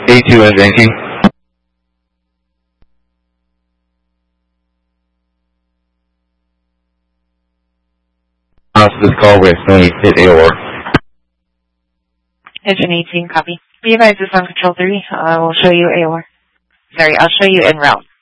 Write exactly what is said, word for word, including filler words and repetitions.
A two and banking. Off this call with Sony, hit A O R. Engine eighteen, copy. Be advised, this on control three. I will show you A O R. Sorry, I'll show you en route.